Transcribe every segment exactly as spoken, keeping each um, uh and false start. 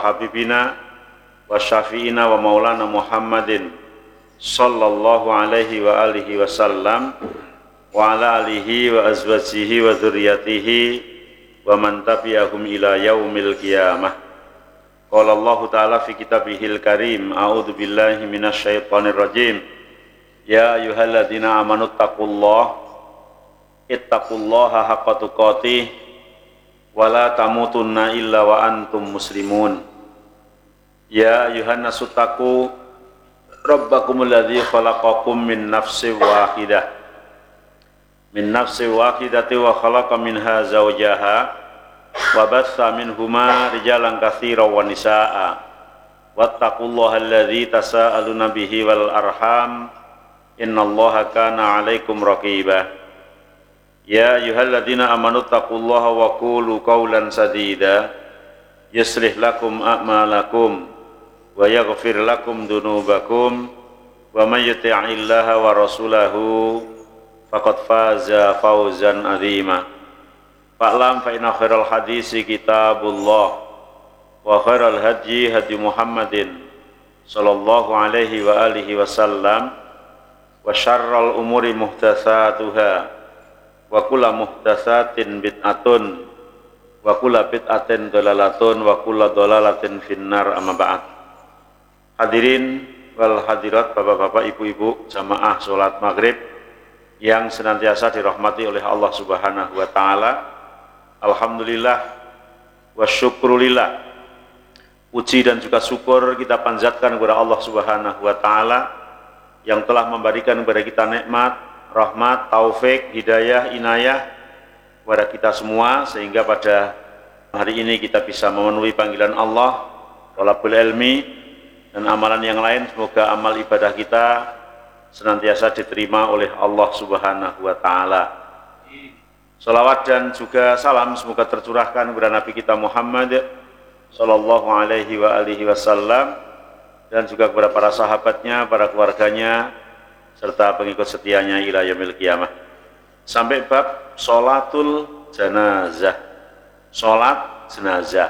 habibina wa syafi'ina wa maulana Muhammadin sallallahu alaihi wa alihi wasallam wa ala alihi wa azwajihi wa dzurriyyatihi wa man tabi'ahum ila yaumil qiyamah. Qala Allah ta'ala fi kitabihil karim, a'udzu billahi minasy syaithanir rajim. Ya ayyuhalladzina amanu taqullaha ittaqullaha haqqa tuqatih wa la tamutunna illa wa antum muslimun. Ya ayyuhan nasu taqu rabbakumul ladzi khalaqakum min nafsin wahidah min nafsin wahidatin wa khalaqa minha zawjaha wa batha minhuma rijalan katsiran wa nisaa'a wattaqullaha alladzi tasaaluna bihi wal arham innallaha kana 'alaikum raqiba. Ya ayyuhalladzina amanu taqullaha wa qulu qawlan sadida yuslih lakum a'malakum wa yaghfir lakum dhunubakum wa may yuti'illaha wa rasulahu faqad faza fawzan 'azima. Fa'lam fa inna khairal hadisi kitabullah wa khairal hadyi hadyi Muhammadin sallallahu alaihi wa alihi wasallam wa syarral umuri muhdatsatuha wa kullu muhdatsatin bid'atun wa kullu bid'atin dhalalatun wa kullu dhalalatin finnar, amma ba'd. Hadirin wal hadirat, bapak-bapak, ibu-ibu, jamaah salat maghrib yang senantiasa dirahmati oleh Allah Subhanahu wa taala. Alhamdulillah wa syukrulillah, puji dan juga syukur kita panjatkan kepada Allah Subhanahu wa taala yang telah memberikan kepada kita nikmat, rahmat, taufik, hidayah, inayah kepada kita semua, sehingga pada hari ini kita bisa memenuhi panggilan Allah, thalabul ilmi dan amalan yang lain. Semoga amal ibadah kita senantiasa diterima oleh Allah Subhanahu wa taala. Salawat dan juga salam semoga tercurahkan kepada Nabi kita Muhammad sallallahu alaihi wa alihi wasallam dan juga kepada para sahabatnya, para keluarganya, serta pengikut setianya ila yaumil qiyamah. Sampai bab sholatul janazah, sholat jenazah.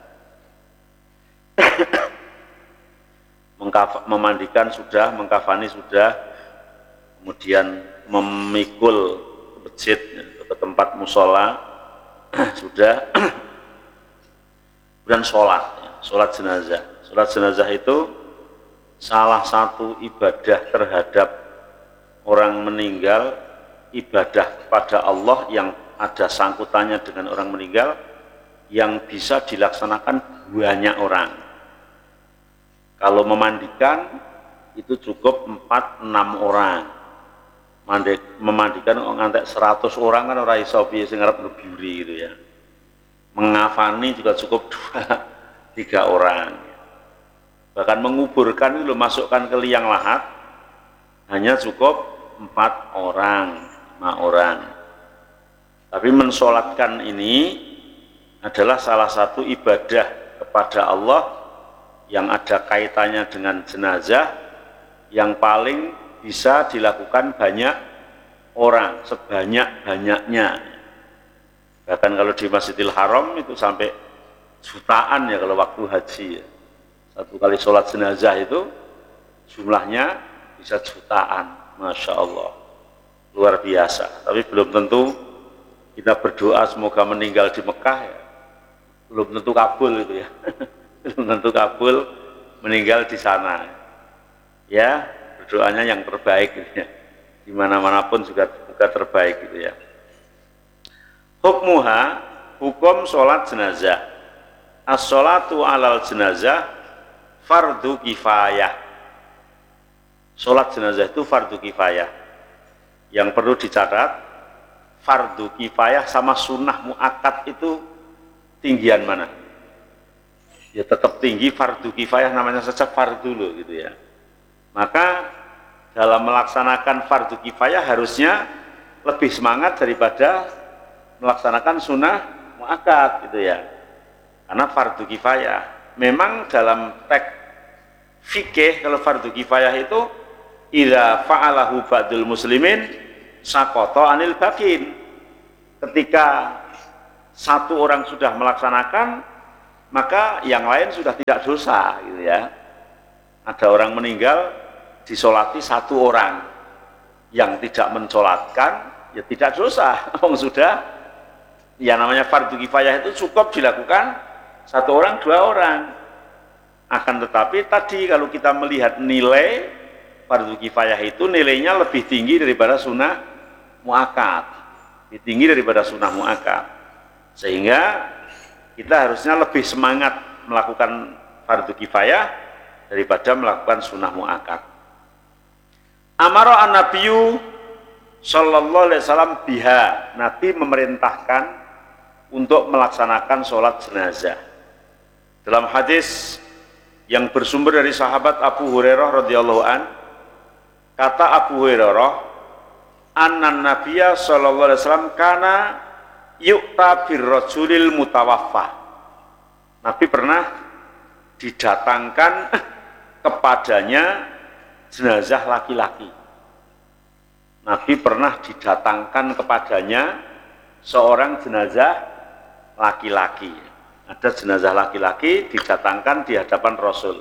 Memandikan sudah, mengkafani sudah, kemudian memikul ke masjid, ke tempat musola sudah, kemudian sholat, sholat jenazah. Sholat jenazah itu salah satu ibadah terhadap orang meninggal, ibadah kepada Allah yang ada sangkutannya dengan orang meninggal, yang bisa dilaksanakan banyak orang. Kalau memandikan itu cukup empat enam orang. Memandikan ngantek seratus orang kan ora iso piye sing arep ngeburi gitu ya. Mengafani juga cukup dua tiga orang. Bahkan menguburkan itu masukkan ke liang lahat hanya cukup empat orang, lima orang. Tapi mensolatkan ini adalah salah satu ibadah kepada Allah yang ada kaitannya dengan jenazah, yang paling bisa dilakukan banyak orang, sebanyak-banyaknya. Bahkan kalau di Masjidil Haram itu sampai jutaan ya kalau waktu haji ya. Satu kali sholat jenazah itu jumlahnya bisa jutaan, Masya Allah, luar biasa. Tapi belum tentu kita berdoa semoga meninggal di Mekah ya, belum tentu kabul itu ya, belum tentu kabul meninggal di sana. Ya, berdoanya yang terbaik gitu ya, dimana-mana pun juga, juga terbaik gitu ya. Hukmuha, hukum sholat jenazah. As-sholatu alal jenazah fardu kifayah. Sholat jenazah itu fardu kifayah. Yang perlu dicatat, fardu kifayah sama sunnah muakkad itu tinggian mana? Ya tetap tinggi fardu kifayah, namanya saja fardu loh gitu ya. Maka dalam melaksanakan fardu kifayah harusnya lebih semangat daripada melaksanakan sunnah muakkad gitu ya. Karena fardu kifayah memang dalam teks fikih, kalau fardu kifayah itu idza fa'alahu ba'dul muslimin saqata anil bakin. Ketika satu orang sudah melaksanakan, maka yang lain sudah tidak dosa gitu ya. Ada orang meninggal disolati satu orang, yang tidak mensolatkan ya tidak dosa. Wong sudah ya namanya fardu kifayah itu cukup dilakukan satu orang dua orang. Akan tetapi tadi kalau kita melihat nilai fardu kifayah itu nilainya lebih tinggi daripada sunnah muakkad, lebih tinggi daripada sunnah muakkad, sehingga kita harusnya lebih semangat melakukan fardu kifayah daripada melakukan sunnah muakkad. Amara an-nabiyyu sallallahu alaihi wasallam biha, Nabi memerintahkan untuk melaksanakan sholat jenazah. Dalam hadis yang bersumber dari sahabat Abu Hurairah radhiyallahu an, kata Abu Hurairah, annan nabiyya sallallahu alaihi wasallam kana yu'ta birrajulil mutawaffa. Nabi pernah didatangkan kepadanya jenazah laki-laki. Nabi pernah didatangkan kepadanya seorang jenazah laki-laki. Ada jenazah laki-laki didatangkan di hadapan Rasul.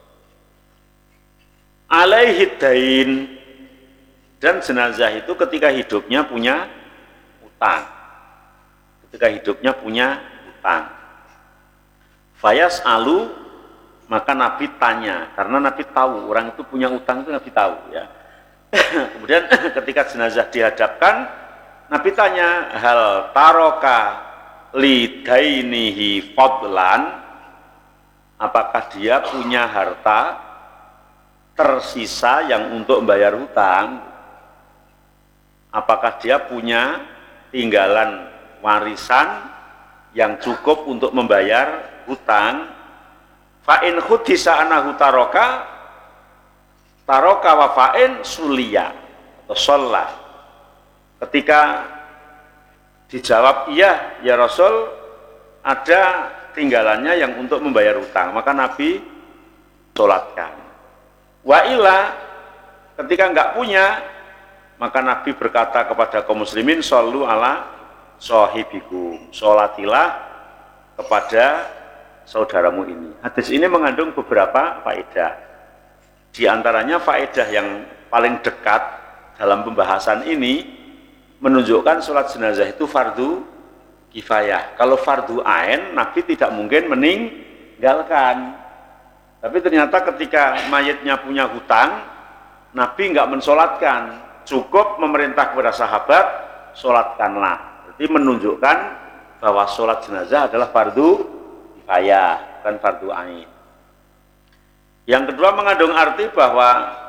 Alaihi dain, dan jenazah itu ketika hidupnya punya utang. Ketika hidupnya punya utang. Fayas alu, maka Nabi tanya, karena Nabi tahu orang itu punya utang, itu Nabi tahu ya. Kemudian ketika jenazah dihadapkan, Nabi tanya, hal taroka lidainihi fadlan, apakah dia punya harta tersisa yang untuk membayar hutang? Apakah dia punya tinggalan warisan yang cukup untuk membayar hutang? Fa'in khudisa anahu taroka taroka wa fa'in suliya atau sholla. Ketika dijawab iya ya Rasul, ada tinggalannya yang untuk membayar hutang, maka Nabi sholatkan. Wa illa, ketika enggak punya, maka Nabi berkata kepada kaum muslimin, shollu ala sahibikum, sholatilah kepada saudaramu ini. Hadis ini mengandung beberapa faedah. Di antaranya faedah yang paling dekat dalam pembahasan ini menunjukkan sholat jenazah itu fardu kifayah. Kalau fardu ain, Nabi tidak mungkin meninggalkan. Tapi ternyata ketika mayatnya punya hutang, Nabi enggak mensolatkan, cukup memerintah kepada sahabat, sholatkanlah. Jadi menunjukkan bahwa sholat jenazah adalah fardu kifayah, bukan fardu ain. Yang kedua mengandung arti bahwa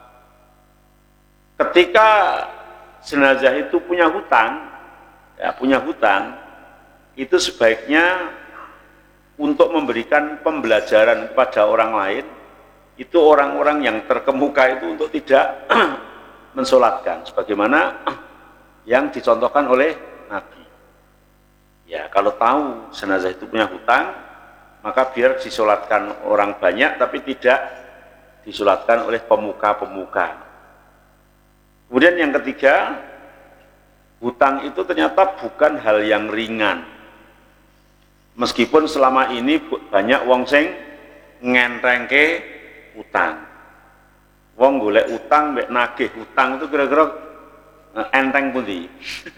ketika jenazah itu punya hutang, ya, punya hutang, itu sebaiknya untuk memberikan pembelajaran kepada orang lain, itu orang-orang yang terkemuka itu untuk tidak mensolatkan, sebagaimana yang dicontohkan oleh Nabi. Ya, kalau tahu jenazah itu punya hutang, maka biar disolatkan orang banyak, tapi tidak disolatkan oleh pemuka-pemuka. Kemudian yang ketiga, hutang itu ternyata bukan hal yang ringan. Meskipun selama ini banyak wong sing ngentengke utang. Wong golek utang mek nagih utang itu kira-kira enteng pundi?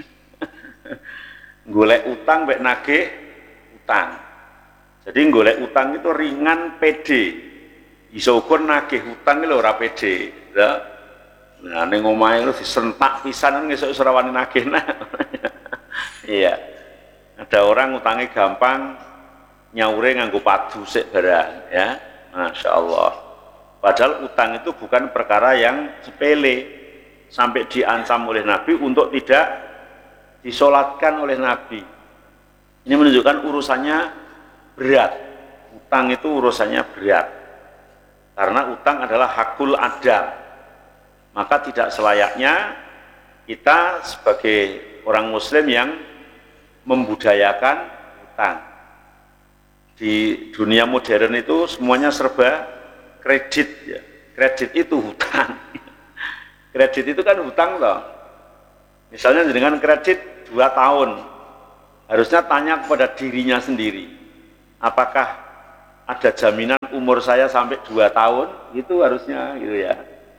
Golek utang mek nagih utang. Jadi golek utang itu ringan, pede. Iso ukur nagih utang itu ora pede, ya. Nah, ning omahe lu disentak pisan ngesuk ora wani nagih. Iya. Ada orang utangnya gampang, nyaure nganggo padu sik barang, ya. Masya Allah. Padahal utang itu bukan perkara yang sepele, sampai diancam oleh Nabi untuk tidak disolatkan oleh Nabi. Ini menunjukkan urusannya berat. Utang itu urusannya berat, karena utang adalah hakul adam. Maka tidak selayaknya kita sebagai orang muslim yang membudayakan utang. Di dunia modern itu semuanya serba kredit ya. Kredit itu hutang. Kredit itu kan hutang loh. Misalnya dengan kredit dua tahun, harusnya tanya kepada dirinya sendiri. apakah ada jaminan umur saya sampai dua tahun? Itu harusnya gitu ya.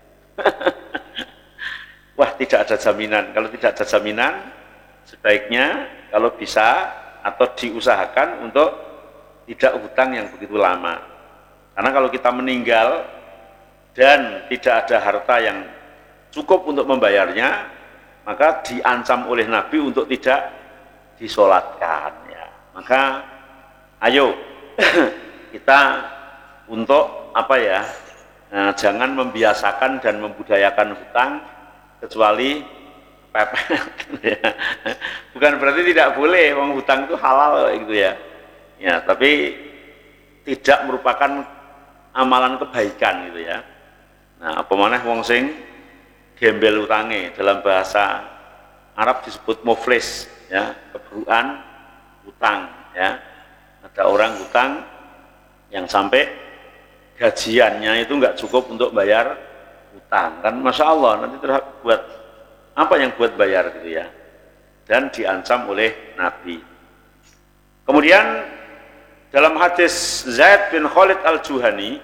Wah, tidak ada jaminan. Kalau tidak ada jaminan, sebaiknya kalau bisa atau diusahakan untuk tidak hutang yang begitu lama. Karena kalau kita meninggal dan tidak ada harta yang cukup untuk membayarnya, maka diancam oleh Nabi untuk tidak disolatkan. Ya. Maka ayo kita untuk apa ya? Nah, jangan membiasakan dan membudayakan hutang kecuali pepet. Bukan berarti tidak boleh, wong hutang itu halal gitu ya. Ya, tapi tidak merupakan amalan kebaikan gitu ya. Nah, apa maneh wong sing gembel utange, dalam bahasa Arab disebut muflis ya, keburukan hutang ya. Ada orang hutang yang sampai gajiannya itu enggak cukup untuk bayar hutang, kan Masya Allah nanti terbuat apa yang buat bayar gitu ya, dan diancam oleh Nabi. Kemudian dalam hadis Zaid bin Khalid al-Juhani,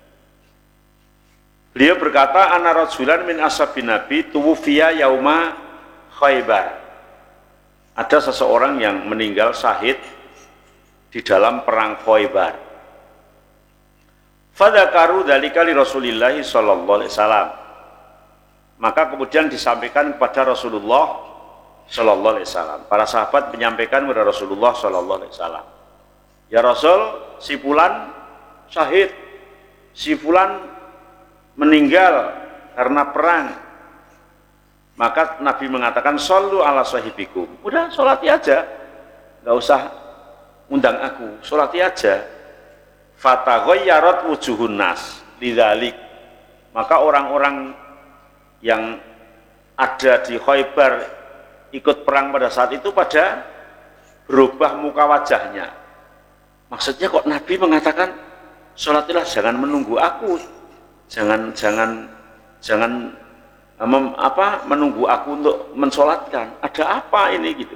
beliau berkata, ana rajulan min ashabin Nabi tuwfiya yauma Khaybar. Ada seseorang yang meninggal syahid di dalam perang Khaybar. Fadzakaru dzalika li Rasulillah sallallahu alaihi wasallam. Maka kemudian disampaikan kepada Rasulullah sallallahu alaihi wasallam. Para sahabat menyampaikan kepada Rasulullah sallallahu alaihi wasallam, ya Rasul, si fulan syahid, si fulan meninggal karena perang. Maka Nabi mengatakan, shollu ala sahibikum. Udah, sholati aja, nggak usah undang aku, sholati aja. Fataghayarat wujuhun nas lidzalik. Maka orang-orang yang ada di Khaybar ikut perang pada saat itu pada berubah muka wajahnya. Maksudnya kok Nabi mengatakan sholatilah, jangan menunggu aku, jangan jangan jangan mem, apa menunggu aku untuk mensolatkan. Ada apa ini gitu?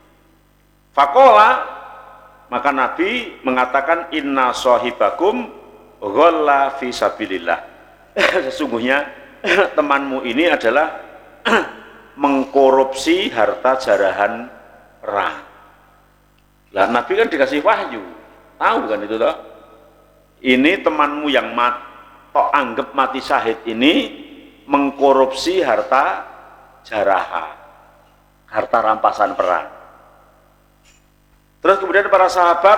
Faqala, maka Nabi mengatakan, inna sahibakum ghalla fi sabilillah. Sesungguhnya temanmu ini adalah mengkorupsi harta jarahan perang. Lah Nabi kan dikasih wahyu, tahu kan itu toh? Ini temanmu yang mat, tok anggap mati syahid ini mengkorupsi harta jarahan, harta rampasan perang. Terus kemudian para sahabat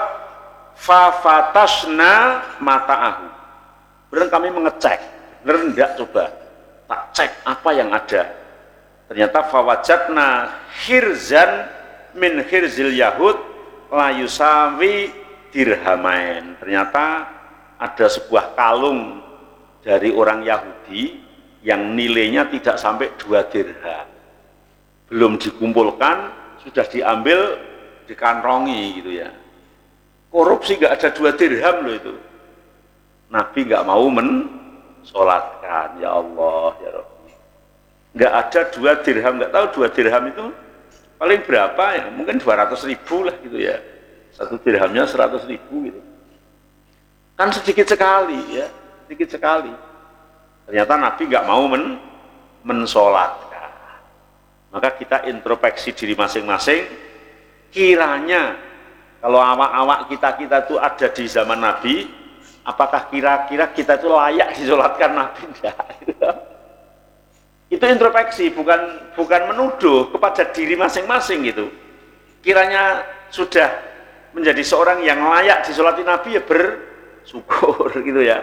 fafatashna mata'ahu. Kemudian kami mengecek, benar enggak, coba tak cek apa yang ada. Ternyata fawajatna khirzan min khirzil yahud la yusawi dirhamain. Ternyata ada sebuah kalung dari orang Yahudi yang nilainya tidak sampai dua dirham. Belum dikumpulkan, sudah diambil, dikantongi gitu ya. Korupsi nggak ada dua dirham loh itu. Nabi nggak mau mensolatkan, ya Allah ya Rabbi. Nggak ada dua dirham, nggak tahu dua dirham itu paling berapa ya? Mungkin dua ratus ribu lah gitu ya. Satu dirhamnya seratus ribu gitu. Kan sedikit sekali ya, sedikit sekali. Ternyata Nabi nggak mau men mensolatkan. Maka kita introspeksi diri masing-masing. Kiranya kalau awak-awak kita-kita itu ada di zaman Nabi, apakah kira-kira kita itu layak disolatkan Nabi? Enggak. Itu introspeksi, bukan bukan menuduh, kepada diri masing-masing gitu. Kiranya sudah menjadi seorang yang layak disolati Nabi, ya bersyukur gitu ya.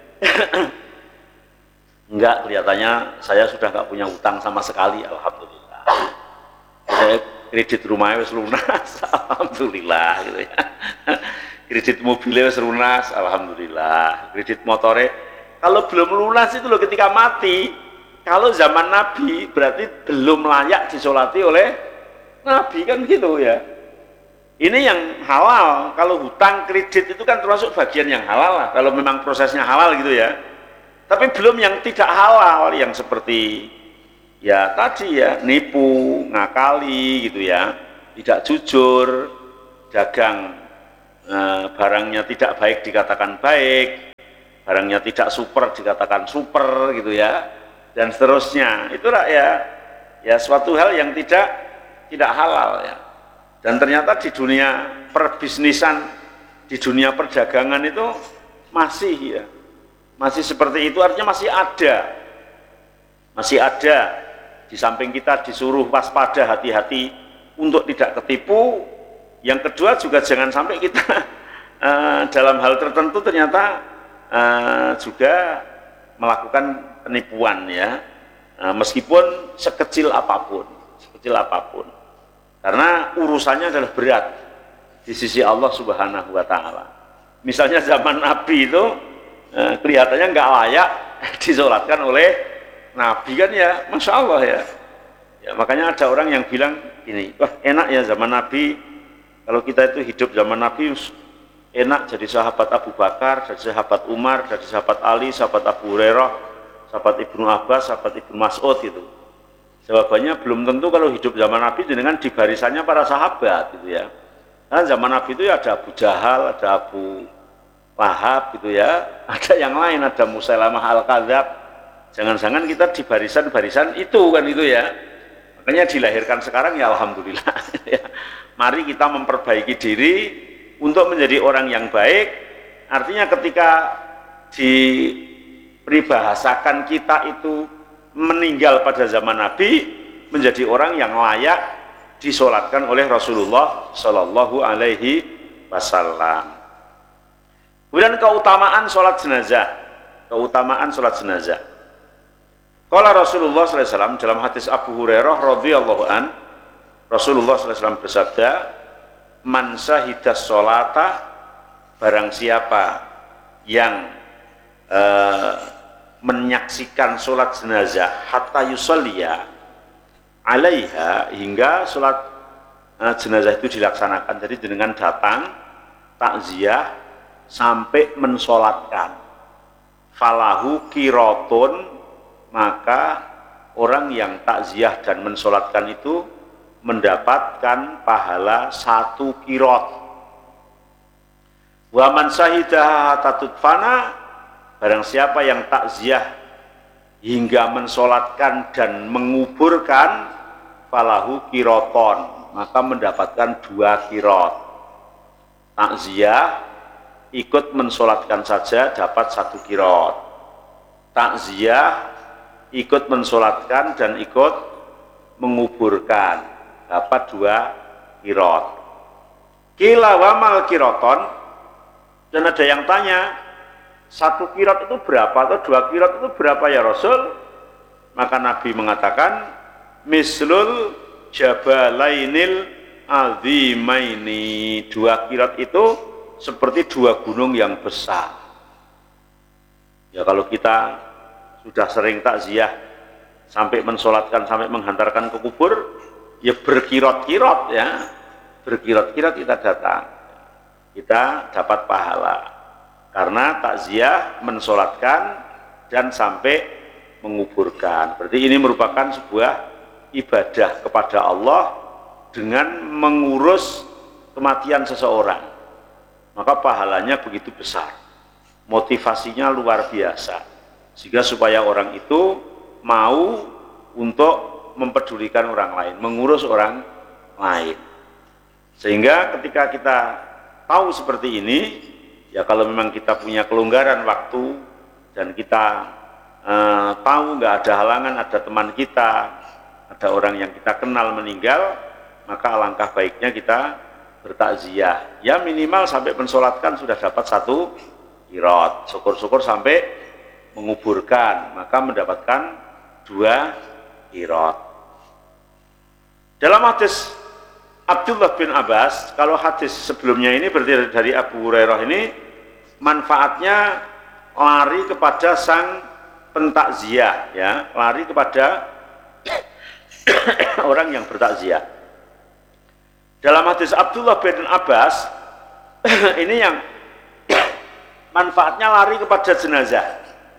Enggak, kelihatannya saya sudah nggak punya hutang sama sekali, alhamdulillah. Saya kredit rumahnya wis lunas, alhamdulillah gitu ya. Kredit mobilnya wis lunas, alhamdulillah. Kredit motore kalau belum lunas itu loh ketika mati. Kalau zaman Nabi berarti belum layak disolati oleh Nabi, kan gitu ya. Ini yang halal. Kalau hutang kredit itu kan termasuk bagian yang halal lah, kalau memang prosesnya halal gitu ya. Tapi belum yang tidak halal, yang seperti ya tadi ya, nipu, ngakali gitu ya, tidak jujur, dagang uh, barangnya tidak baik dikatakan baik, barangnya tidak super dikatakan super gitu ya, dan seterusnya. Itulah ya ya suatu hal yang tidak tidak halal ya. Dan ternyata di dunia perbisnisan, di dunia perdagangan itu masih ya masih seperti itu, artinya masih ada masih ada di samping kita disuruh waspada, hati-hati untuk tidak ketipu. Yang kedua juga jangan sampai kita uh, dalam hal tertentu ternyata uh, juga melakukan penipuan ya, uh, meskipun sekecil apapun sekecil apapun karena urusannya adalah berat di sisi Allah Subhanahu wa Ta'ala. Misalnya zaman Nabi itu eh, kelihatannya nggak layak disolatkan oleh Nabi kan ya, Masya Allah ya. Ya makanya ada orang yang bilang ini, wah enak ya zaman Nabi, kalau kita itu hidup zaman Nabi enak jadi sahabat Abu Bakar, jadi sahabat Umar, jadi sahabat Ali, sahabat Abu Hurairah, sahabat Ibnu Abbas, sahabat Ibnu Mas'ud itu. Jawabannya belum tentu kalau hidup zaman Nabi dengan di barisannya para sahabat gitu ya. Nah, zaman Nabi itu ya ada Abu Jahal, ada Abu Lahab gitu ya, ada yang lain, ada Musailamah Al-Kadzab. Jangan-jangan kita di barisan-barisan itu kan itu ya. Makanya dilahirkan sekarang ya alhamdulillah. Mari kita memperbaiki diri untuk menjadi orang yang baik. Artinya ketika dipribahasakan kita itu meninggal pada zaman Nabi, menjadi orang yang layak disolatkan oleh Rasulullah Shallallahu Alaihi Wasallam. Kemudian keutamaan sholat jenazah, keutamaan sholat jenazah. Qala Rasulullah Sallallahu Alaihi Wasallam dalam hadis Abu Hurairah radhiyallahu an, Rasulullah Sallallahu Alaihi Wasallam bersabda, man syahidas sholata, barang siapa yang uh, menyaksikan sholat jenazah hatta yusalliya alaiha, hingga sholat uh, jenazah itu dilaksanakan. Jadi dengan datang takziah sampai mensolatkan, falahu kirotun, maka orang yang takziah dan mensolatkan itu mendapatkan pahala satu kirot. Wa man syahidaha tatutfana, barang siapa yang takziah hingga mensolatkan dan menguburkan, falahu kiroton, maka mendapatkan dua kirot. Takziah ikut mensolatkan saja dapat satu kirot. Takziah ikut mensolatkan dan ikut menguburkan dapat dua kirot. Kila wamal kiroton, dan ada yang tanya, satu kirot itu berapa atau dua kirot itu berapa ya Rasul? Maka Nabi mengatakan, mislul jabalainil azimaini, dua kirot itu seperti dua gunung yang besar. Ya kalau kita sudah sering takziah sampai mensolatkan, sampai menghantarkan ke kubur, ya berkirot-kirot ya, berkirot-kirot kita datang, kita dapat pahala karena takziah, mensolatkan dan sampai menguburkan. Berarti ini merupakan sebuah ibadah kepada Allah dengan mengurus kematian seseorang, maka pahalanya begitu besar, motivasinya luar biasa, sehingga supaya orang itu mau untuk mempedulikan orang lain, mengurus orang lain. Sehingga ketika kita tahu seperti ini, ya kalau memang kita punya kelonggaran waktu dan kita eh, tahu nggak ada halangan, ada teman kita, ada orang yang kita kenal meninggal, maka alangkah baiknya kita bertakziah. Ya minimal sampai mensolatkan sudah dapat satu kirot, syukur-syukur sampai menguburkan, maka mendapatkan dua kirot. Dalam hadis Abdullah bin Abbas, kalau hadis sebelumnya ini berarti dari Abu Hurairah ini, manfaatnya lari kepada sang pentakziah, ya, lari kepada orang yang bertakziah. Dalam hadis Abdullah bin Abbas ini yang manfaatnya lari kepada jenazah.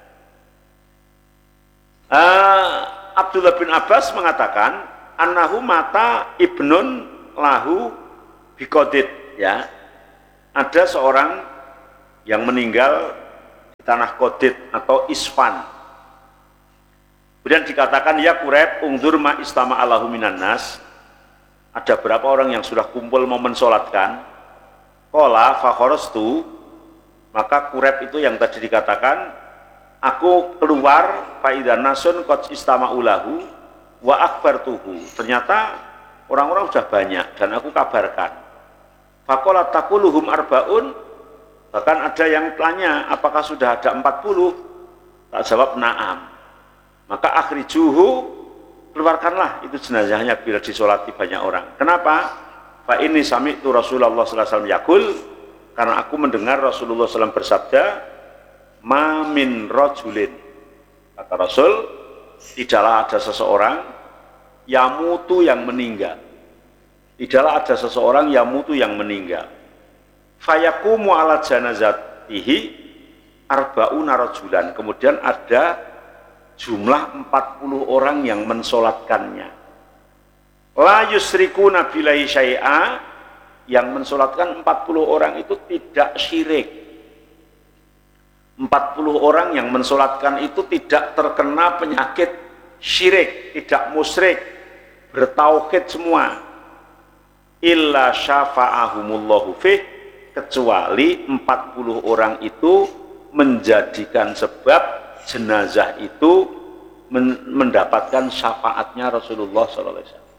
Uh, Abdullah bin Abbas mengatakan, annahu mata ibnun lahu biqodid, ya, ada seorang yang meninggal di tanah Qodit atau Isfan. Kemudian dikatakan, ya Quraib, ungdur ma istama Allahu minan nas. Ada berapa orang yang sudah kumpul mau mensolatkan? Qala fa kharastu, maka Quraib itu yang tadi dikatakan, aku keluar fa idzan nasun qad istama'u lahu wa akhbartuhu. Ternyata orang-orang sudah banyak dan aku kabarkan. Faqala taquluhum arbaun, bahkan ada yang tanya apakah sudah ada empat puluh? Tak jawab na'am. Maka akhrijuhu, keluarkanlah itu jenazahnya bila disolati banyak orang. Kenapa? Fa ini sami'tu Rasulullah sallallahu alaihi wasallam yaqul, karena aku mendengar Rasulullah sallallahu alaihi wasallam bersabda, ma min rajulin, kata Rasul, tidaklah ada seseorang yamutu yang meninggal, tidaklah ada seseorang yamutu yang meninggal, fayakumu ala janazatihi arba'una rajulan, kemudian ada jumlah empat puluh orang yang mensolatkannya, la yusrikuna billahi syai'a, yang mensolatkan empat puluh orang itu tidak syirik. Empat puluh orang yang mensolatkan itu tidak terkena penyakit syirik, tidak musyrik, bertauhid semua. Illa syafa'ahumullahu fih, kecuali empat puluh orang itu menjadikan sebab jenazah itu mendapatkan syafaatnya Rasulullah sallallahu alaihi wasallam.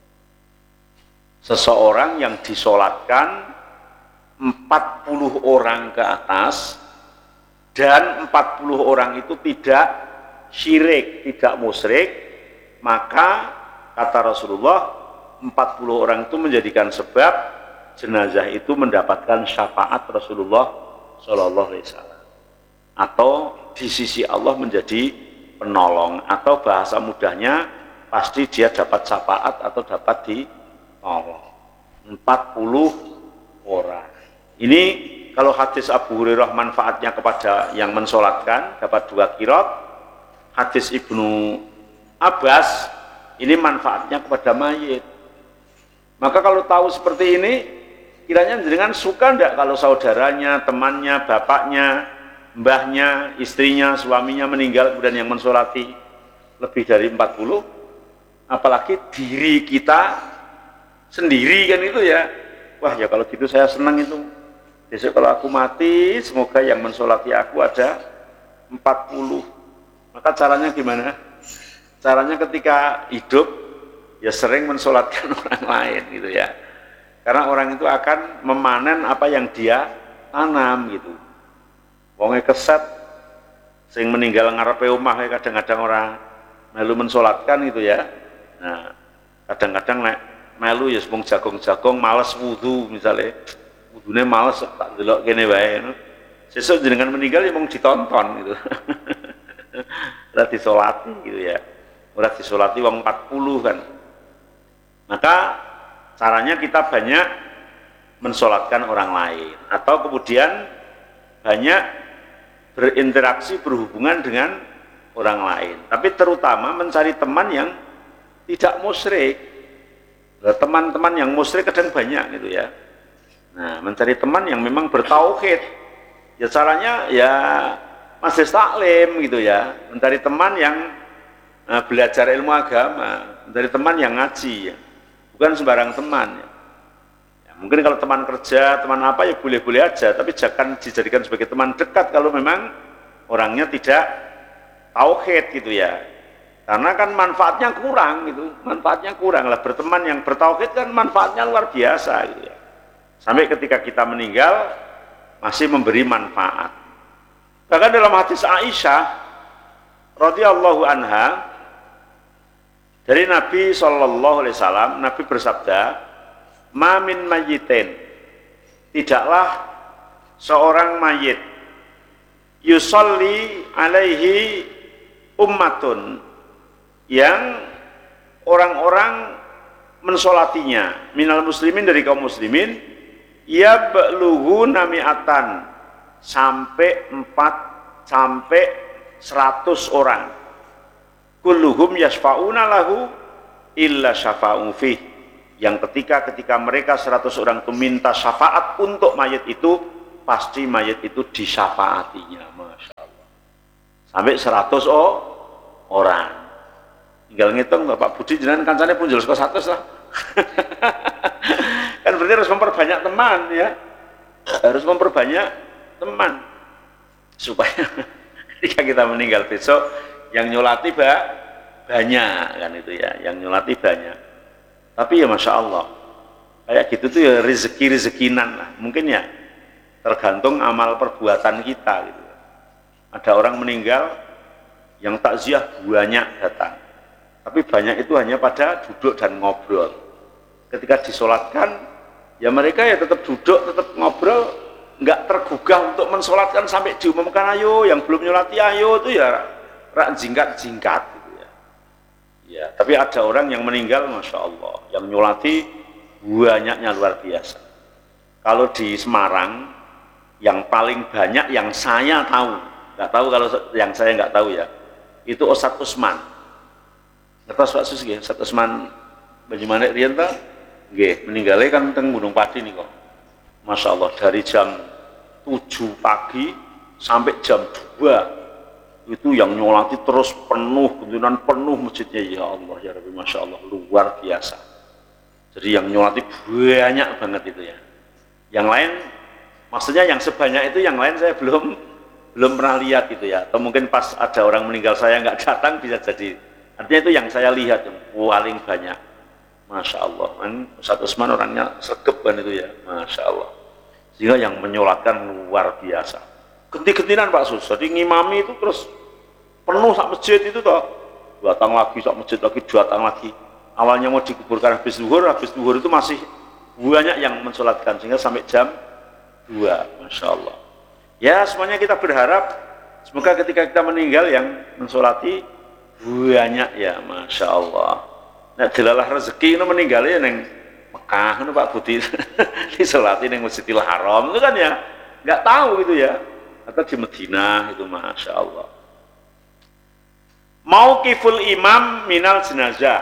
Seseorang yang disolatkan empat puluh orang ke atas, dan empat puluh orang itu tidak syirik, tidak musyrik, maka kata Rasulullah, empat puluh orang itu menjadikan sebab jenazah itu mendapatkan syafaat Rasulullah sallallahu alaihi wasallam, atau di sisi Allah menjadi penolong, atau bahasa mudahnya pasti dia dapat syafaat atau dapat ditolong. empat puluh orang ini, kalau hadis Abu Hurairah manfaatnya kepada yang mensolatkan dapat dua qiraat, hadis Ibnu Abbas ini manfaatnya kepada mayit. Maka kalau tahu seperti ini, kiranya jenengan suka enggak kalau saudaranya, temannya, bapaknya, mbahnya, istrinya, suaminya meninggal kemudian yang mensolati lebih dari empat puluh, apalagi diri kita sendiri kan itu ya. Wah ya kalau gitu saya senang itu. Besok kalau aku mati, semoga yang mensolati aku ada empat puluh. Maka caranya gimana? Caranya ketika hidup, ya sering mensolatkan orang lain gitu ya. Karena orang itu akan memanen apa yang dia tanam gitu. Wonge keset, sing meninggal ngarepe omah kadang-kadang orang melu mensolatkan gitu ya. Nah, kadang-kadang nek melu ya sepung jagong-jagong, males wudu misalnya. Wudune males tak delok kene wae. Sesuk jenengan meninggal ya mung ditonton gitu. Ora disolati gitu ya. Ora disolati wong empat puluh kan. Maka caranya kita banyak mensolatkan orang lain, atau kemudian banyak berinteraksi, berhubungan dengan orang lain, tapi terutama mencari teman yang tidak musyrik. Teman-teman yang musyrik kadang banyak gitu ya. Nah, mencari teman yang memang bertauhid, ya caranya ya majelis taklim gitu ya, mencari teman yang nah, belajar ilmu agama, mencari teman yang ngaji ya. Bukan sembarang teman ya. Ya, mungkin kalau teman kerja, teman apa ya boleh-boleh aja, tapi jangan dijadikan sebagai teman dekat kalau memang orangnya tidak tauhid gitu ya. Karena kan manfaatnya kurang gitu, manfaatnya kurang lah. Berteman yang bertauhid kan manfaatnya luar biasa gitu ya. Sampai ketika kita meninggal masih memberi manfaat. Bahkan dalam hadis Aisyah radhiyallahu anha dari Nabi shallallahu alaihi wasallam, Nabi bersabda, "Ma min mayyitin," tidaklah seorang mayit, yusolli alaihi ummatun, yang orang-orang mensolatinya, minal muslimin, dari kaum muslimin, ya belughu namiatan, sampai empat sampai seratus orang, kulluhum yasfa'una lahu illa syafa'u fih, yang ketika ketika mereka seratus orang itu minta syafaat untuk mayit itu, pasti mayit itu disyafaatinya. Masya Allah. Sampai seratus oh, orang. Tinggal ngitung Bapak Budi jenengan kancane pun jelas kok seratus lah. Kan berarti harus memperbanyak teman ya. Harus memperbanyak teman supaya ketika kita meninggal besok yang nyolati banyak kan itu ya, yang nyolati banyak. Tapi ya Masya Allah kayak gitu tuh ya rezeki-rezekinan lah mungkin ya, tergantung amal perbuatan kita gitu. Ada orang meninggal yang takziah banyak datang, tapi banyak itu hanya pada duduk dan ngobrol. Ketika disolatkan ya mereka ya tetap duduk, tetap ngobrol, nggak tergugah untuk mensolatkan sampai diumumkan ayo, yang belum nyolati ayo itu ya rak jingkat-jingkat gitu ya. Ya, tapi ada orang yang meninggal Masya Allah, yang nyolati banyaknya luar biasa. Kalau di Semarang yang paling banyak yang saya tahu, nggak tahu kalau yang saya nggak tahu ya, itu Ustadz Usman. Ngertos Pak Sus nggih, Ustadz Usman Banyumanik riyen ta? Nggih, meninggalnya kan teng Gunung Pati nih kok. Masya Allah, dari jam tujuh pagi sampai jam dua itu yang nyolati terus penuh, gundunan penuh masjidnya. Ya Allah ya Rabbi, Masya Allah, luar biasa. Jadi yang nyolati banyak banget itu ya. Yang lain, maksudnya yang sebanyak itu yang lain saya belum belum pernah lihat gitu ya. Atau mungkin pas ada orang meninggal saya nggak datang bisa jadi. Artinya itu yang saya lihat yang paling banyak. Masya Allah, kan Ustadz Usman orangnya sergep kan itu ya, Masya Allah. Sehingga yang menyolatkan luar biasa. Genti-gentinan Pak Sus, jadi ngimami itu terus penuh sak masjid itu toh. Datang lagi sak masjid lagi, datang lagi. Awalnya mau dikuburkan habis zuhur, habis zuhur itu masih banyak yang mensolatkan sehingga sampai jam dua, Masya Allah. Ya semuanya kita berharap semoga ketika kita meninggal yang mensolati banyak ya, Masya Allah. Nah delalah rezeki itu meninggalnya neng Mekah itu Pak Budi disolati neng Masjidil Haram itu kan ya nggak tahu itu ya, atau di Madinah itu, Masya Allah. Mauqiful imam minal jenazah,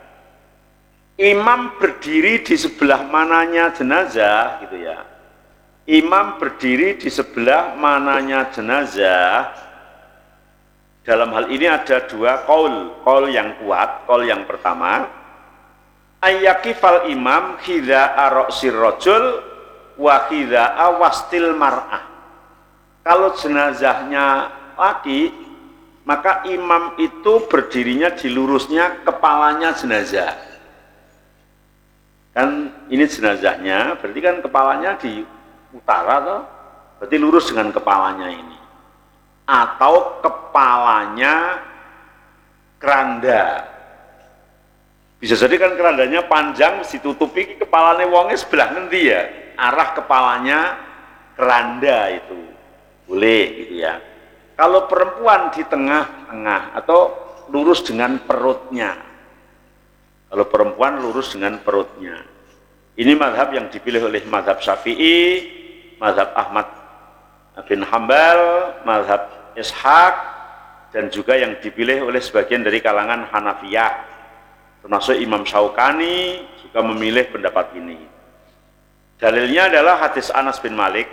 imam berdiri di sebelah mananya jenazah gitu ya. Imam berdiri di sebelah mananya jenazah. Dalam hal ini ada dua qaul, qaul yang kuat. Qaul yang pertama, ayyakifal imam khidha'a ra'sir rajul wa khidha'a wastil mar'ah. Kalau jenazahnya laki, maka imam itu berdirinya di lurusnya kepalanya jenazah. Kan ini jenazahnya, berarti kan kepalanya di utara toh, berarti lurus dengan kepalanya ini. Atau kepalanya keranda. Bisa jadi kan kerandanya panjang, ditutupi kepalanya wongnya sebelah ngendi ya, arah kepalanya keranda itu boleh gitu ya. Kalau perempuan di tengah-tengah atau lurus dengan perutnya. Kalau perempuan lurus dengan perutnya. Ini mazhab yang dipilih oleh mazhab Syafi'i, mazhab Ahmad bin Hambal, mazhab Ishaq, dan juga yang dipilih oleh sebagian dari kalangan Hanafiyah, termasuk Imam Syaukani juga memilih pendapat ini. Dalilnya adalah hadis Anas bin Malik,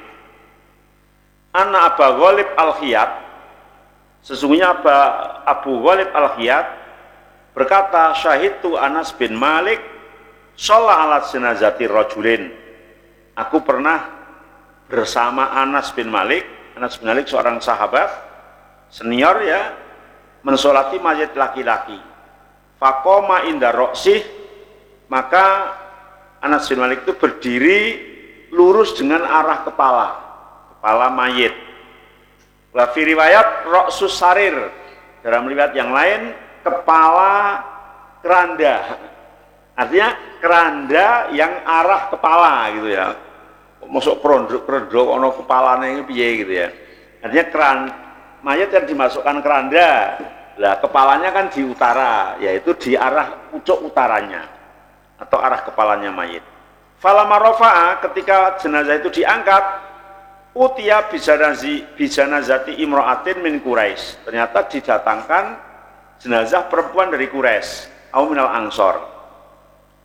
Anna Aba Ghalib al-Khiyat, sesungguhnya Aba, Abu Ghalib al-Khiyat berkata, syahidtu Anas bin Malik sholla ala jenazati rajulin. Aku pernah bersama Anas bin Malik. Anas bin Malik seorang sahabat senior ya, mensolati mayit laki-laki. Faqoma inda roksih, maka Anas bin Malik itu berdiri lurus dengan arah kepala, kepala mayit. Wa fi riwayat roksus sarir, dalam riwayat yang lain kepala keranda. Artinya keranda yang arah kepala gitu ya. Masuk perondok-perondok ono kepalanya ini piye gitu ya. Artinya keran mayat yang dimasukkan keranda, lah kepalanya kan di utara, yaitu di arah pucuk utaranya atau arah kepalanya mayit. Falamma rafa'a, ketika jenazah itu diangkat, utia bisanazi bisanazati imra'atin min Quraisy. Ternyata didatangkan jenazah perempuan dari Quraisy, au minal Ansor.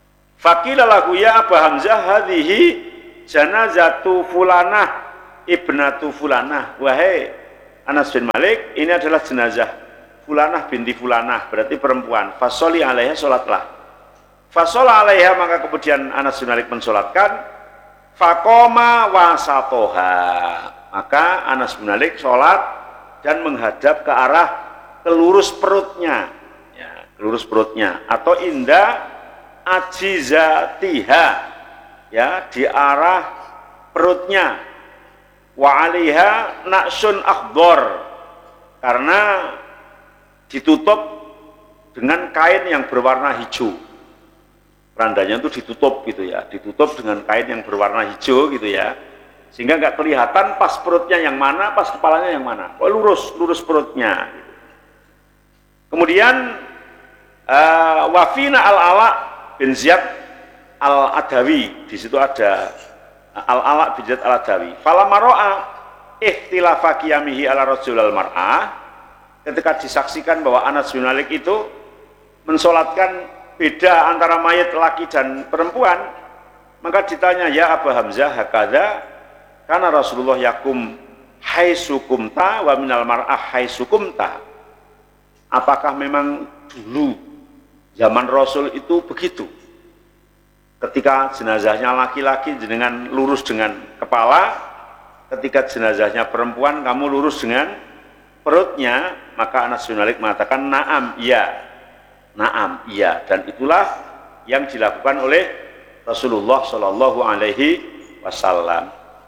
Faqila lahu ya Aba Hamzah hadhihi janazatu fulanah ibnatu fulanah. Wahai Anas bin Malik, ini adalah jenazah fulanah binti fulanah, berarti perempuan. Fasoli alaiha, sholatlah. Fasola alaiha, maka kemudian Anas bin Malik mensolatkan. Faqoma wasatoha, maka Anas bin Malik sholat dan menghadap ke arah kelurus perutnya, ya, kelurus perutnya, atau indah ajizatiha, ya, di arah perutnya. Wa alaiha naqsun akhdar, karena ditutup dengan kain yang berwarna hijau. Randanya itu ditutup gitu ya, ditutup dengan kain yang berwarna hijau gitu ya, sehingga nggak kelihatan pas perutnya yang mana, pas kepalanya yang mana. Oh, lurus, lurus perutnya. Kemudian uh, wafina al-ala bin Ziyad al-Adawi, di situ ada al-ala bin Ziyad al-Adawi. Falamma ra'a ikhtilafa qiyamihi ala rajul al-mar'ah, ketika disaksikan bahwa Anas bin Malik itu mensolatkan beda antara mayat laki dan perempuan, maka ditanya, ya Aba Hamzah hakadha karena Rasulullah yakum haisukumta wa minal mar'ah haisukumta. Apakah memang dulu zaman Rasul itu begitu? Ketika jenazahnya laki-laki dengan lurus dengan kepala, ketika jenazahnya perempuan kamu lurus dengan perutnya. Maka Anas bin Malik mengatakan na'am, iya. Na'am, iya. Dan itulah yang dilakukan oleh Rasulullah Shallallahu Alaihi Wasallam.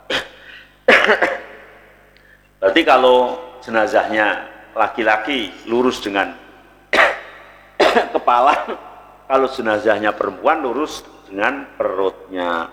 Berarti kalau jenazahnya laki-laki lurus dengan kepala, kalau jenazahnya perempuan lurus dengan perutnya.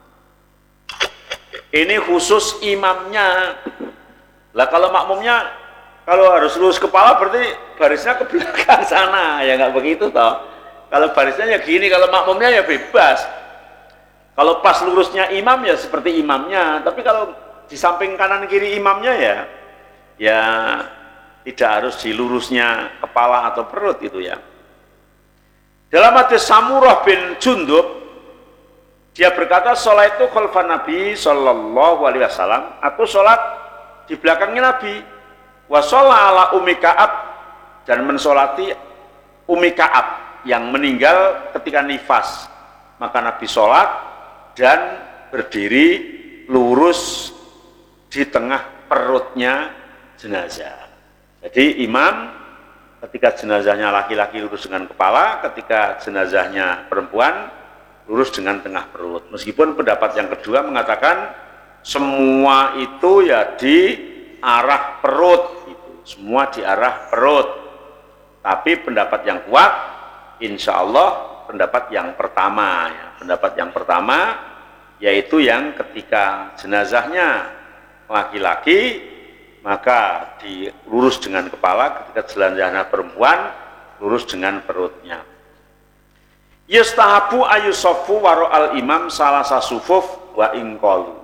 Ini khusus imamnya. Lah kalau makmumnya, kalau harus lurus kepala berarti barisnya ke belakang sana, ya nggak begitu toh. Kalau barisnya ya gini, kalau makmumnya ya bebas. Kalau pas lurusnya imam ya seperti imamnya, tapi kalau di samping kanan kiri imamnya ya, ya tidak harus di lurusnya kepala atau perut itu ya. Dalam hadis Samurah bin Jundub, dia berkata, sholat itu khalfan Nabi Sallallahu Alaihi Wasallam, aku sholat di belakangnya Nabi. Wa sholla ala Ummi Ka'ab, dan mensolati Ummi Ka'ab yang meninggal ketika nifas. Maka Nabi sholat dan berdiri lurus di tengah perutnya jenazah. Jadi imam ketika jenazahnya laki-laki lurus dengan kepala, ketika jenazahnya perempuan lurus dengan tengah perut. Meskipun pendapat yang kedua mengatakan semua itu ya di arah perut, itu semua di arah perut. Tapi pendapat yang kuat, insya Allah pendapat yang pertama, ya. Pendapat yang pertama yaitu yang ketika jenazahnya laki-laki maka dilurus dengan kepala, ketika jenazahnya perempuan lurus dengan perutnya. Yustahabu ayusofu waro al imam salah sasufuf wa ingkolu.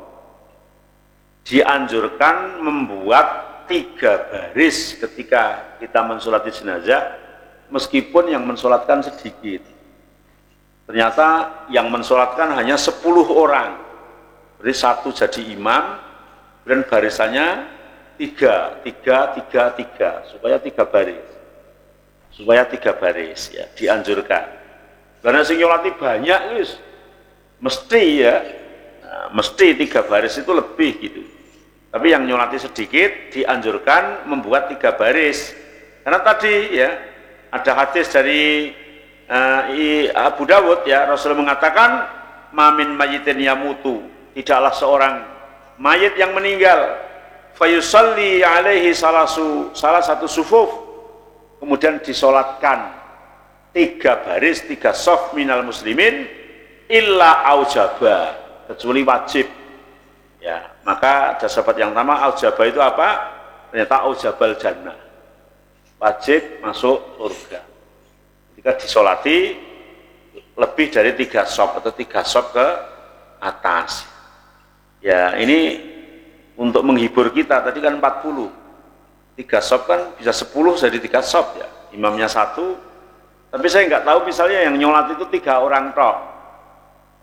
Dianjurkan membuat tiga baris ketika kita mensolati jenazah, meskipun yang mensolatkan sedikit. Ternyata yang mensolatkan hanya sepuluh orang, berarti satu jadi imam, dan barisannya tiga, tiga, tiga, tiga, supaya tiga baris, supaya tiga baris ya dianjurkan. Karena sing nyolati banyak, guys, mesti ya. Nah, mesti tiga baris itu lebih gitu. Tapi yang nyolati sedikit dianjurkan membuat tiga baris. Karena tadi ya ada hadis dari uh, Abu Dawud ya, Rasul mengatakan mamin mayitin yamutu, tidaklah seorang mayit yang meninggal fayusalli alaihi salasu, salah satu sufuf, kemudian disolatkan tiga baris, tiga sof minal muslimin illa aujaba, kecuali wajib ya. Maka ada sahabat yang nama aujaba itu apa? Ternyata aujabal jannah, wajib masuk surga jika disolati lebih dari tiga sof atau tiga sof ke atas ya. Ini untuk menghibur kita, tadi kan empat puluh, tiga sof kan bisa sepuluh jadi tiga sof ya, imamnya satu. Tapi saya nggak tahu misalnya yang nyolat itu tiga orang tok,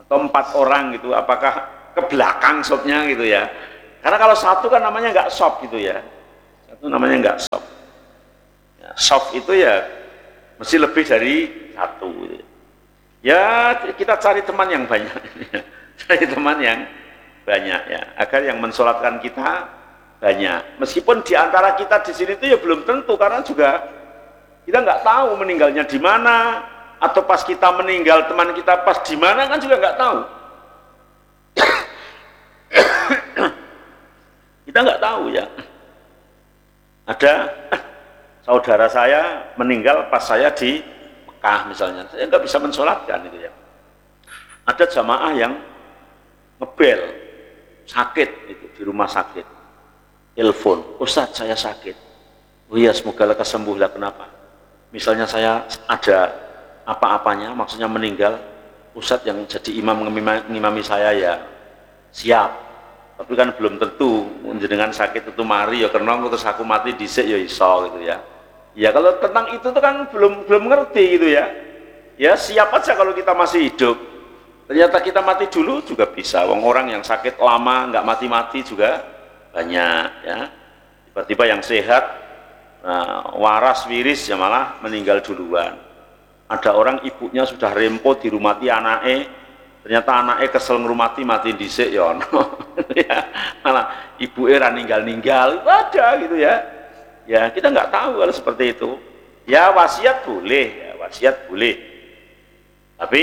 atau empat orang gitu, apakah ke belakang sopnya gitu ya? Karena kalau satu kan namanya nggak sop gitu ya, satu namanya nggak sop. Ya, sop itu ya mesti lebih dari satu. Gitu. Ya kita cari teman yang banyak, cari teman yang banyak ya, agar yang mensolatkan kita banyak. Meskipun di antara kita di sini itu ya belum tentu, karena juga kita nggak tahu meninggalnya di mana, atau pas kita meninggal teman kita pas di mana kan juga nggak tahu. Kita nggak tahu ya. Ada saudara saya meninggal pas saya di Mekah misalnya, saya nggak bisa mensolatkan itu ya. Ada jamaah yang ngebel sakit itu di rumah sakit, telepon, Ustadz saya sakit. Oh iya, semoga lekas sembuh. Lah kenapa? Misalnya saya ada apa-apanya, maksudnya meninggal, Ustadz yang jadi imam ngimami saya ya siap, tapi kan belum tentu dengan sakit itu mari ya karena terus aku mati dhisik ya iso gitu ya. Ya kalau tentang itu tuh kan belum belum ngerti gitu ya. Ya siap aja kalau kita masih hidup. Ternyata kita mati dulu juga bisa. Wong orang yang sakit lama nggak mati-mati juga banyak ya. Tiba-tiba yang sehat, nah, waras wiris ya malah meninggal duluan. Ada orang ibunya sudah rempot dirumati anaknya, ternyata anaknya kesel ngrumati mati dhisik ya ono. Ya, malah ibu era ninggal-ninggal ada gitu ya. Ya kita nggak tahu kalau seperti itu. Ya wasiat boleh, ya, wasiat boleh. Tapi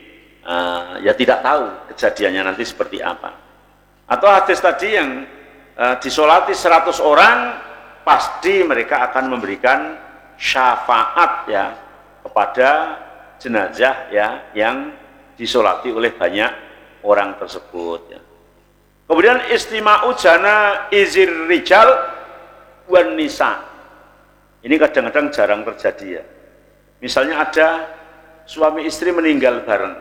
uh, ya tidak tahu kejadiannya nanti seperti apa. Atau hadis tadi yang uh, disolati seratus orang, pasti mereka akan memberikan syafaat ya kepada jenazah ya yang disolati oleh banyak orang tersebut. Ya. Kemudian istima'u jana izir rijal wan nisa. Ini kadang-kadang jarang terjadi ya. Misalnya ada suami istri meninggal bareng.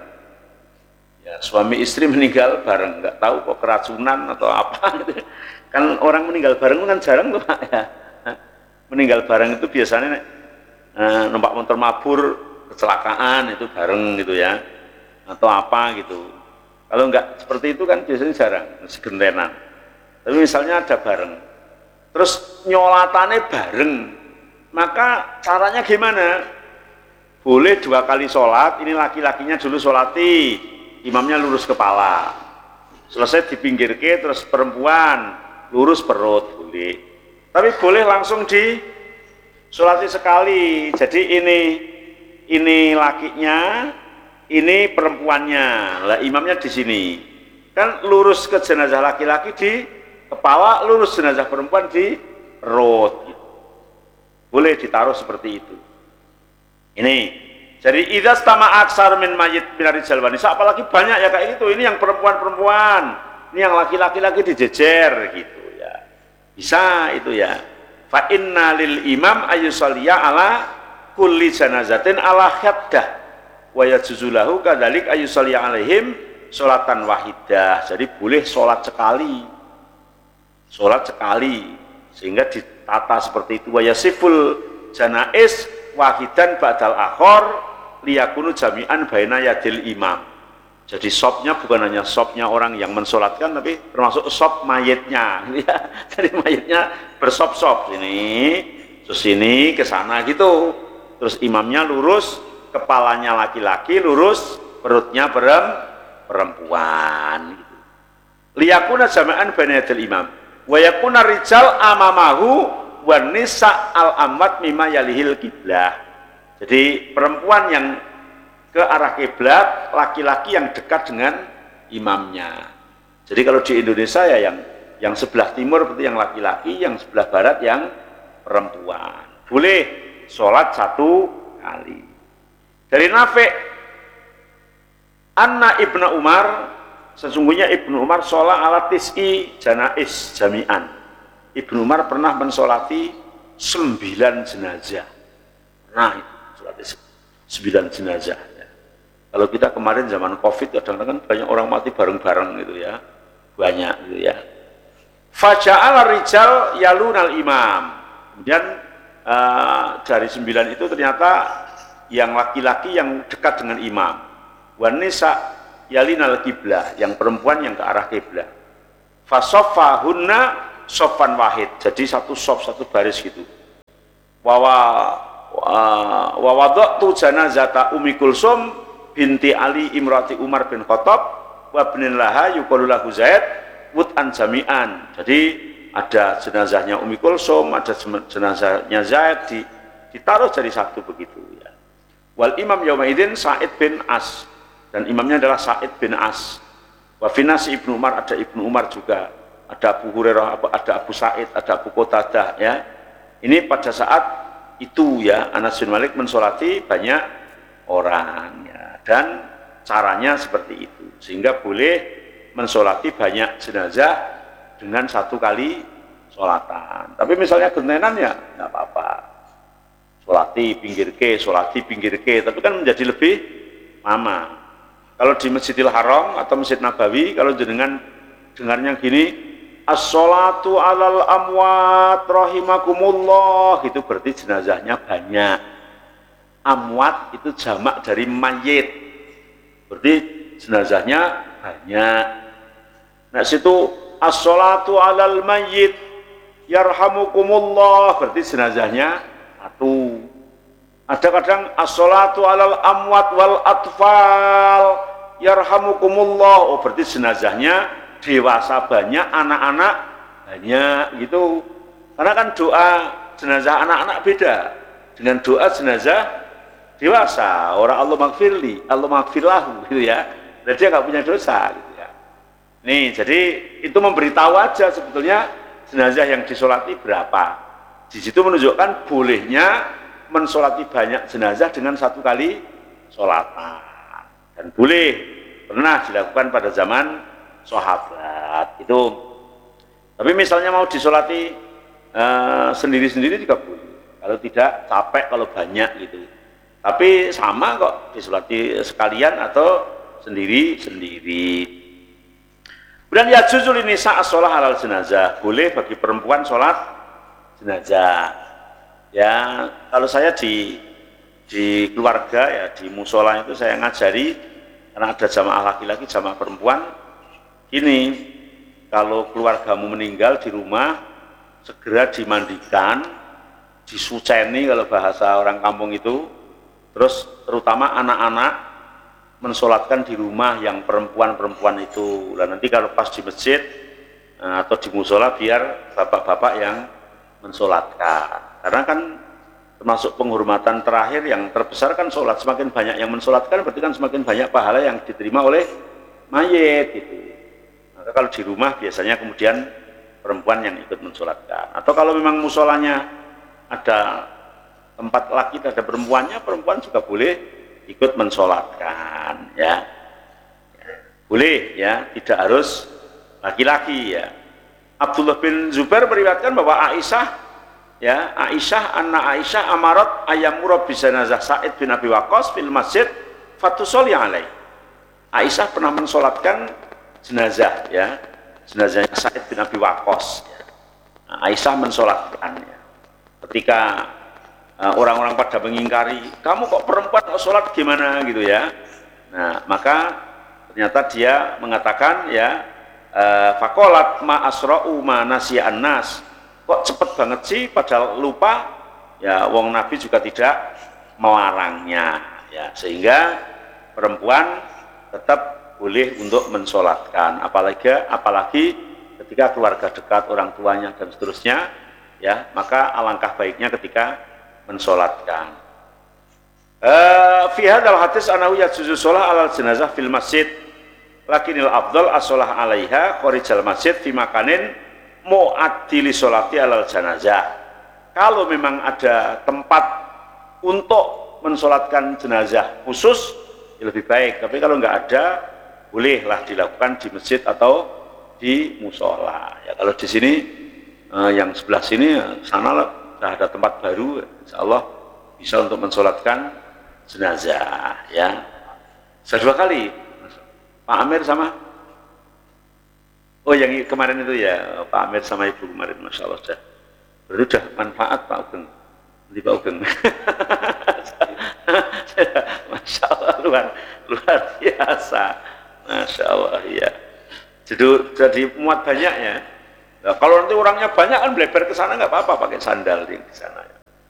Ya, suami istri meninggal bareng, nggak tahu kok keracunan atau apa gitu. Kan orang meninggal bareng kan jarang tuh Pak ya. Meninggal bareng itu biasanya eh, numpak motor mabur kecelakaan itu bareng gitu ya. Atau apa gitu. Kalau nggak seperti itu kan biasanya jarang, segentenan. Tapi misalnya ada bareng. Terus nyolatannya bareng, maka caranya gimana? Boleh dua kali sholat, ini laki-lakinya dulu sholati, imamnya lurus kepala, selesai dipinggirke, terus perempuan lurus perut, boleh. Tapi boleh langsung di sholati sekali, jadi ini ini lakinya, ini perempuannya, lah imamnya di sini, kan lurus ke jenazah laki-laki di kepala, lurus jenazah perempuan di perut gitu. Boleh ditaruh seperti itu. Ini jadi idza stama aksar min mayit min rijal wa nisa, apalagi banyak ya kayak gitu. Ini yang perempuan-perempuan, ini yang laki-laki lagi dijejer gitu ya. Bisa itu ya. Fa inna lil imam ayyusalliya ala kulli janazatin ala khaddah wa yajuzulahu kadzalik ayyusalliya alaihim sholatan wahidah. Jadi boleh sholat sekali. Sholat sekali sehingga ditata seperti itu. Wa yasiful janais wahidan ba'dal akhor liyakunu jami'an baina yadil imam. Jadi sopnya bukan hanya sopnya orang yang mensolatkan, tapi termasuk sop mayitnya ya. Jadi mayitnya bersop-sop sini terus sini ke sana gitu, terus imamnya lurus, kepalanya laki-laki lurus, perutnya perempuan gitu. Liyakuna jami'an baina yadil imam wa yakuna rijal amamahu wan nisa al amwat mimma yalihil kiblah. Jadi perempuan yang ke arah kiblat, laki-laki yang dekat dengan imamnya. Jadi kalau di Indonesia ya yang yang sebelah timur berarti yang laki-laki, yang sebelah barat yang perempuan. Boleh sholat satu kali. Dari Nafi' anna Ibnu Umar, sesungguhnya Ibnu Umar sholat ala tis'i janais jami'an. Ibnu Umar pernah mensolati sembilan jenazah. Nah itu sholat sembilan jenazah. Kalau kita kemarin zaman Covid kadang-kadang banyak orang mati bareng-bareng gitu ya, banyak gitu ya. Faja'al rijal yalunal imam. Kemudian uh, dari sembilan itu ternyata yang laki-laki yang dekat dengan imam. Wan nisa yalinal kiblah, yang perempuan yang ke arah kiblah. Fasoffahunna soffan wahid, jadi satu sof, satu baris gitu. Wawa wa wadatu janazata Ummi Kulsum binti Ali imrati Umar bin Khattab wa ibnin laha yuqalu lahu Zaid wut'an jami'an. Jadi ada jenazahnya Ummi Kulsum, ada jenazahnya Zaid, di, ditaruh jadi satu begitu ya. Wal imam yauma idzin Sa'id bin As, dan imamnya adalah Sa'id bin As. Wa finasi Ibnu Umar, ada Ibnu Umar juga, ada Abu Hurairah, ada Abu Sa'id, ada Abu Qatadah ya. Ini pada saat itu ya Anas bin Malik mensolati banyak orang ya, dan caranya seperti itu sehingga boleh mensolati banyak jenazah dengan satu kali solatan. Tapi misalnya gentenan ya nggak apa-apa, solati pinggir ke, solati pinggir ke, tapi kan menjadi lebih lama. Kalau di Masjidil Haram atau Masjid Nabawi, kalau jenengan dengarnya gini, as-sholatu alal amwat rahimakumullah, itu berarti jenazahnya banyak. Amwat itu jamak dari mayit, berarti jenazahnya banyak. Nah situ as-sholatu alal mayyit yarhamukumullah, berarti jenazahnya satu. Ada kadang as-sholatu alal amwat wal atfal yarhamukumullah, oh berarti jenazahnya dewasa banyak, anak-anak banyak gitu. Karena kan doa jenazah anak-anak beda dengan doa jenazah dewasa. Orang Allah magfirli, Allah magfirlahu gitu ya. Jadi dia nggak punya dosa gitu ya. Nih, jadi itu memberitahu aja sebetulnya jenazah yang disolati berapa. Di situ menunjukkan bolehnya mensolati banyak jenazah dengan satu kali solatan, dan boleh pernah dilakukan pada zaman sahabat itu. Tapi misalnya mau disolati uh, sendiri-sendiri juga boleh, kalau tidak capek, kalau banyak gitu. Tapi sama kok disolati sekalian atau sendiri-sendiri. Kemudian ya juzul ini saat sholat halal jenazah, boleh bagi perempuan sholat jenazah. Ya, kalau saya di di keluarga ya, di musola itu saya ngajari, karena ada jamaah laki-laki, jamaah perempuan. Ini kalau keluargamu meninggal di rumah, segera dimandikan, disuceni kalau bahasa orang kampung itu, terus terutama anak-anak mensolatkan di rumah yang perempuan-perempuan itu. Lah nanti kalau pas di masjid atau di musola biar bapak-bapak yang mensolatkan. Karena kan termasuk penghormatan terakhir yang terbesar kan sholat. Semakin banyak yang mensolatkan berarti kan semakin banyak pahala yang diterima oleh mayit gitu. Maka kalau di rumah biasanya kemudian perempuan yang ikut mensolatkan. Atau kalau memang musolanya ada tempat laki, ada perempuannya, perempuan juga boleh ikut mensolatkan ya. Boleh ya, tidak harus laki-laki ya. Abdullah bin Zubair meriwayatkan bahwa Aisyah ya, Aisyah anna Aisyah amarat ayamura bi janazah Sa'id bin Abi Waqqas fil masjid fatusholli alaihi. Aisyah pernah mensolatkan jenazah ya, jenazahnya Sa'id bin Abi Waqqas ya. Nah, Aisyah mensolatkannya. Ketika uh, orang-orang pada mengingkari, kamu kok perempuan kok sholat gimana gitu ya. Nah, maka ternyata dia mengatakan ya, uh, faqalat ma asra'u ma nasiyan nas, kok cepet banget sih padahal lupa ya, wong Nabi juga tidak melarangnya ya, sehingga perempuan tetap boleh untuk mensolatkan, apalagi apalagi ketika keluarga dekat, orang tuanya dan seterusnya ya, maka alangkah baiknya ketika mensolatkan. Uh, fi hadzal hadis anahu yajuzu sholah alal jenazah fil masjid lakinil afdal as-sholah alaiha kharijal masjid fi makanin mu'addili sholati alal jenazah. Kalau memang ada tempat untuk mensolatkan jenazah khusus ya lebih baik, tapi kalau nggak ada bolehlah dilakukan di masjid atau di musola ya. Kalau di sini eh, yang sebelah sini sana sudah ada tempat baru, insya Allah bisa untuk mensolatkan jenazah ya. Saya dua kali Pak Amir sama oh yang kemarin itu ya, Pak Amir sama Ibu kemarin, Masya Allah sudah berarti sudah manfaat Pak Ugeng, nanti Pak Ugeng. Masya Allah luar, luar biasa. Masya Allah, ya. Jadi, jadi muat banyak ya. Nah, kalau nanti orangnya banyak kan belebar ke sana nggak apa-apa pakai sandal di sana.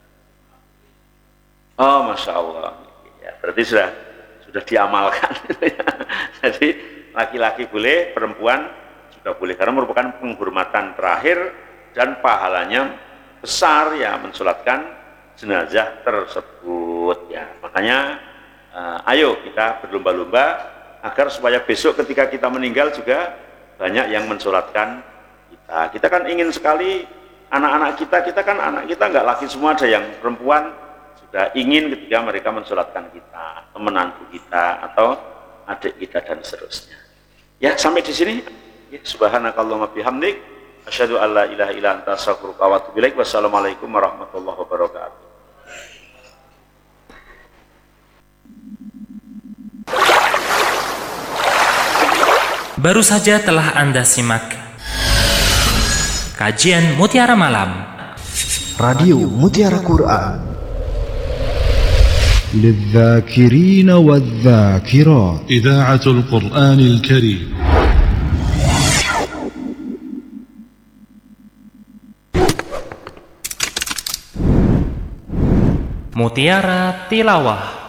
Oh, Masya Allah. Ya, berarti sudah sudah diamalkan. Jadi laki-laki boleh, perempuan juga boleh karena merupakan penghormatan terakhir dan pahalanya besar ya mensolatkan jenazah tersebut ya. Makanya uh, ayo kita berlomba-lomba agar supaya besok ketika kita meninggal juga banyak yang mensolatkan kita. Kita kan ingin sekali anak-anak kita, kita kan anak kita nggak laki semua, ada yang perempuan sudah ingin ketika mereka mensolatkan kita, menantu kita atau adik kita dan seterusnya. Ya, sampai di sini. Ya, subhanakallahumma bihamdik asyhadu an la ilaha illa anta astaghfiruka wa atubu ilaik. Wassalamualaikum warahmatullahi wabarakatuh. Baru saja telah Anda simak kajian Mutiara Malam Radio Mutiara Quran للذاكرين والذاكرات إذاعة القرآن الكريم. Mutiara Tilawah.